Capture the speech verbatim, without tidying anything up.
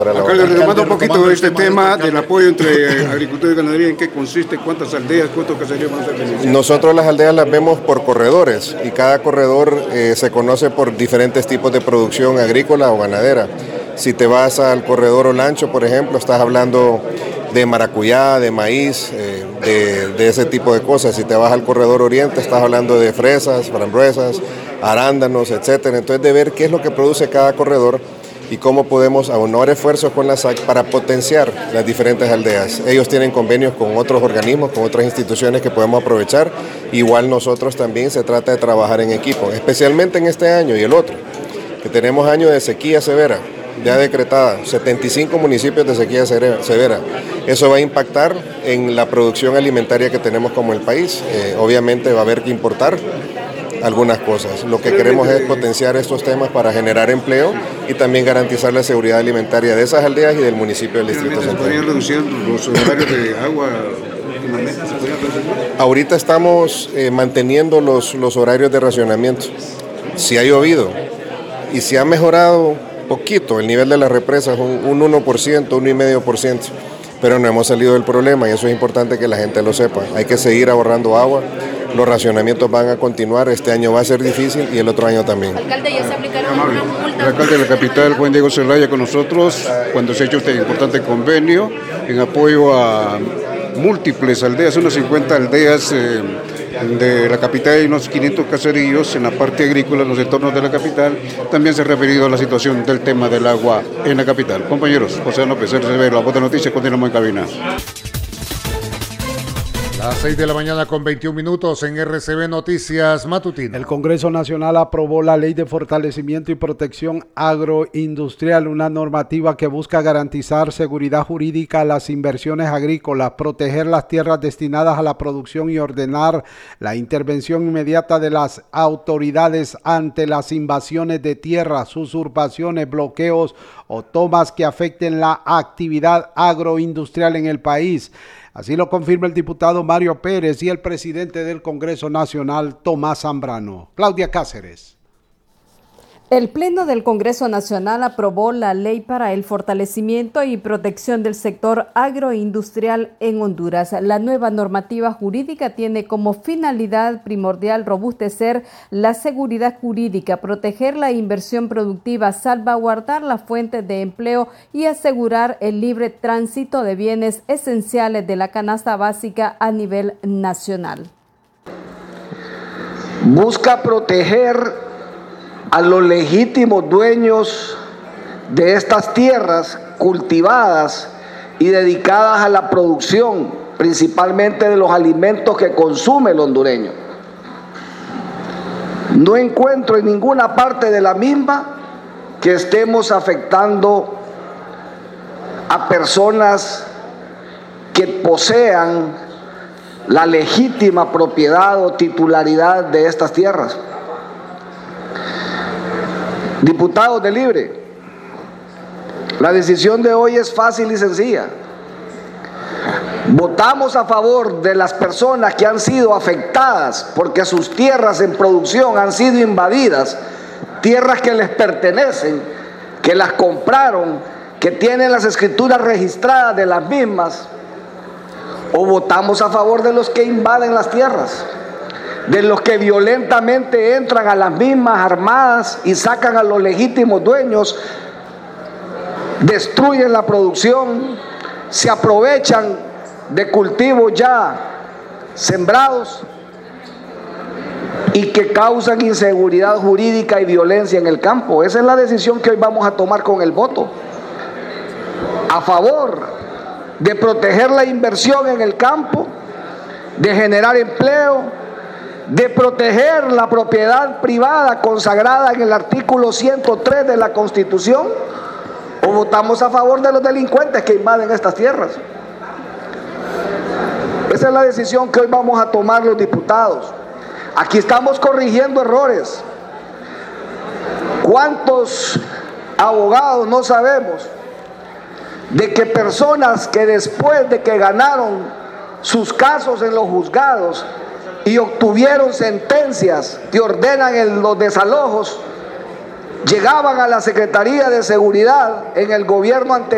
Alcalde, retomando un poquito de este tema del apoyo entre agricultura y ganadería, ¿en qué consiste? ¿Cuántas aldeas, cuántos caseríos van a ser beneficiados? Nosotros las aldeas las vemos por corredores y cada corredor eh, se conoce por diferentes tipos de producción agrícola o ganadera. Si te vas al corredor Olancho, por ejemplo, estás hablando de maracuyá, de maíz, eh, de, de ese tipo de cosas. Si te vas al corredor Oriente, estás hablando de fresas, frambuesas, arándanos, etcétera. Entonces, de ver qué es lo que produce cada corredor y cómo podemos aunar esfuerzos con la S A C para potenciar las diferentes aldeas. Ellos tienen convenios con otros organismos, con otras instituciones que podemos aprovechar. Igual nosotros también se trata de trabajar en equipo, especialmente en este año y el otro, que tenemos año de sequía severa, ya decretada, setenta y cinco municipios de sequía severa. Eso va a impactar en la producción alimentaria que tenemos como el país. Eh, obviamente va a haber que importar algunas cosas. Lo que queremos es potenciar estos temas para generar empleo y también garantizar la seguridad alimentaria de esas aldeas y del municipio del Distrito Central. ¿Se podrían reducir los horarios de agua? Ahorita estamos eh, manteniendo los, los horarios de racionamiento. Si ha llovido y si ha mejorado poquito el nivel de las represas, un, un uno por ciento, uno coma cinco por ciento, pero no hemos salido del problema y eso es importante que la gente lo sepa. Hay que seguir ahorrando agua. Los racionamientos van a continuar, este año va a ser difícil y el otro año también. Alcalde, ¿ya se aplicaron algunas multas? El alcalde de la capital, Juan Diego Zelaya, con nosotros cuando se ha hecho este importante convenio en apoyo a múltiples aldeas, unas cincuenta aldeas eh, de la capital y unos quinientos caseríos en la parte agrícola, en los entornos de la capital. También se ha referido a la situación del tema del agua en la capital. Compañeros, José López, R C B, La Voz de Noticias, continuamos en cabina. Las seis de la mañana con veintiún minutos en R C B Noticias Matutino. El Congreso Nacional aprobó la Ley de Fortalecimiento y Protección Agroindustrial, una normativa que busca garantizar seguridad jurídica a las inversiones agrícolas, proteger las tierras destinadas a la producción y ordenar la intervención inmediata de las autoridades ante las invasiones de tierras, usurpaciones, bloqueos o tomas que afecten la actividad agroindustrial en el país. Así lo confirma el diputado Mario Pérez y el presidente del Congreso Nacional, Tomás Zambrano. Claudia Cáceres. El Pleno del Congreso Nacional aprobó la Ley para el Fortalecimiento y Protección del Sector Agroindustrial en Honduras. La nueva normativa jurídica tiene como finalidad primordial robustecer la seguridad jurídica, proteger la inversión productiva, salvaguardar las fuentes de empleo y asegurar el libre tránsito de bienes esenciales de la canasta básica a nivel nacional. Busca proteger a los legítimos dueños de estas tierras cultivadas y dedicadas a la producción, principalmente de los alimentos que consume el hondureño. No encuentro en ninguna parte de la misma que estemos afectando a personas que posean la legítima propiedad o titularidad de estas tierras. Diputados de Libre, la decisión de hoy es fácil y sencilla. Votamos a favor de las personas que han sido afectadas porque sus tierras en producción han sido invadidas, tierras que les pertenecen, que las compraron, que tienen las escrituras registradas de las mismas, o votamos a favor de los que invaden las tierras, de los que violentamente entran a las mismas armadas y sacan a los legítimos dueños, destruyen la producción, se aprovechan de cultivos ya sembrados y que causan inseguridad jurídica y violencia en el campo. Esa es la decisión que hoy vamos a tomar con el voto. A favor de proteger la inversión en el campo, de generar empleo, de proteger la propiedad privada consagrada en el artículo ciento tres de la Constitución, o votamos a favor de los delincuentes que invaden estas tierras. Esa es la decisión que hoy vamos a tomar los diputados. Aquí estamos corrigiendo errores. ¿Cuántos abogados no sabemos de que personas que después de que ganaron sus casos en los juzgados y obtuvieron sentencias que ordenan en los desalojos, llegaban a la Secretaría de Seguridad en el gobierno anterior